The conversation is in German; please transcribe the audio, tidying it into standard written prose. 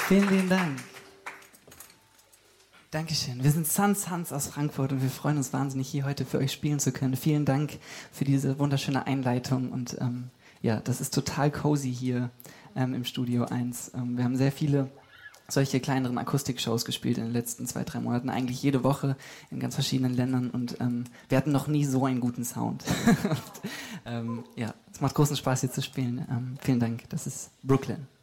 Vielen lieben Dank. Dankeschön. Wir sind Sans Hans aus Frankfurt und wir freuen uns wahnsinnig, hier heute für euch spielen zu können. Vielen Dank für diese wunderschöne Einleitung und ja, das ist total cozy hier im Studio 1. Wir haben sehr viele solche kleineren Akustikshows gespielt in den letzten 2-3 Monaten, eigentlich jede Woche in ganz verschiedenen Ländern und wir hatten noch nie so einen guten Sound. und, ja, es macht großen Spaß hier zu spielen. Vielen Dank. Das ist Brooklyn.